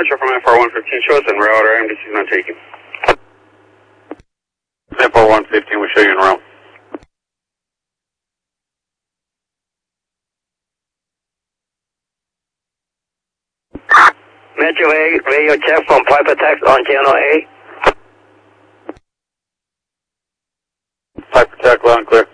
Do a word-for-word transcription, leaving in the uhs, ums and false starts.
Metro from F R one fifteen, show us en route, our M D C is not taken. F R one fifteen, we'll show you en route. Metro A, radio check from pipe attacks on channel A. Pipe attack, loud and clear.